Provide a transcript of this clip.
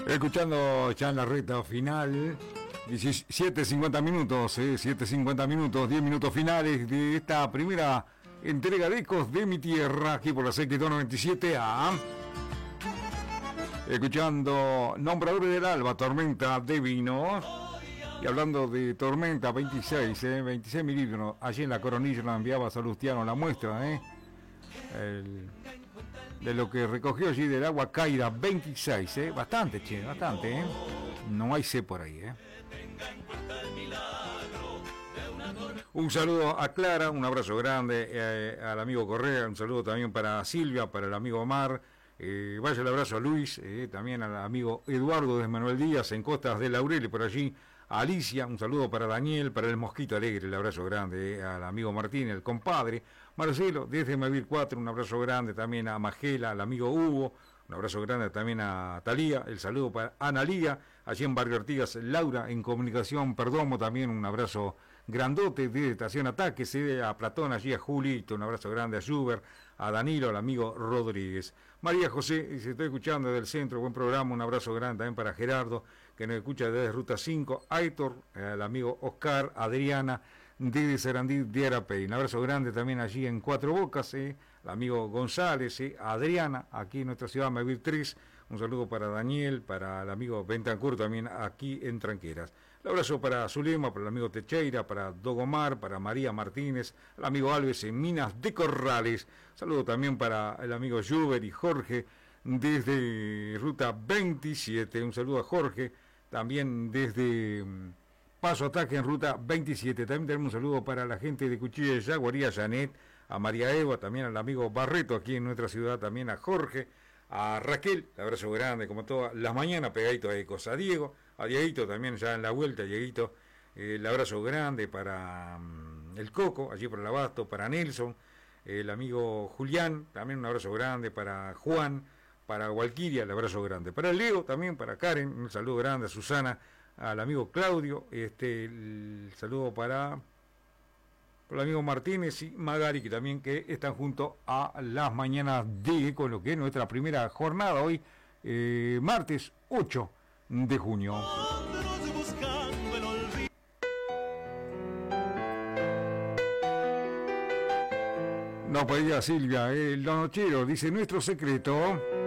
Escuchando ya en la recta final, 7:50 minutos, 7:50 minutos, 10 minutos finales de esta primera entrega de Ecos de mi Tierra, aquí por la CX297A. Escuchando Nombradores del Alba, Tormenta de Vino. Y hablando de tormenta, 26 milímetros. Allí en la Coronilla nos enviaba Salustiano la muestra, de lo que recogió allí del agua caída, 26, bastante, bastante, no hay C por ahí, Un saludo a Clara, un abrazo grande al amigo Correa, un saludo también para Silvia, para el amigo Omar, vaya el abrazo a Luis, también al amigo Eduardo de Manuel Díaz en Costas de Laurel, por allí, a Alicia, un saludo para Daniel, para el Mosquito Alegre, el abrazo grande, al amigo Martín, el compadre, Marcelo, desde Mavir 4, un abrazo grande también a Magela, al amigo Hugo, un abrazo grande también a Talía, el saludo para Analía, allí en Barrio Artigas, Laura, en Comunicación Perdomo, también un abrazo grandote de Estación Ataque, a Platón, allí a Julito, un abrazo grande a Schubert, a Danilo, al amigo Rodríguez. María José, se estoy escuchando desde el centro, buen programa, un abrazo grande también para Gerardo, que nos escucha desde Ruta 5, Aitor, al amigo Oscar, Adriana, desde Sarandí de Arapey. Un abrazo grande también allí en Cuatro Bocas, el amigo González, Adriana, aquí en nuestra ciudad, Mavir 3, un saludo para Daniel, para el amigo Bentancur también aquí en Tranqueras. Un abrazo para Zulema, para el amigo Techeira, para Dogomar, para María Martínez, el amigo Alves en Minas de Corrales. Saludo también para el amigo Juber y Jorge desde Ruta 27. Un saludo a Jorge, también desde Paso Ataque en Ruta 27. También tenemos un saludo para la gente de Cuchilla de Yaguaría, Janet, a María Eva, también al amigo Barreto aquí en nuestra ciudad, también a Jorge, a Raquel, un abrazo grande como todas las mañanas, pegadito a Ecos, a Diego, a Dieguito también ya en la vuelta, Dieguito, el abrazo grande para el Coco, allí por el Abasto, para Nelson, el amigo Julián, también un abrazo grande para Juan, para Walquiria, el abrazo grande, para el Leo también, para Karen, un saludo grande a Susana, al amigo Claudio, el saludo para el amigo Martínez y Magari, que también que están junto a las mañanas de con lo que es nuestra primera jornada hoy, martes 8 de junio. No podía Silvia, el nochero dice nuestro secreto.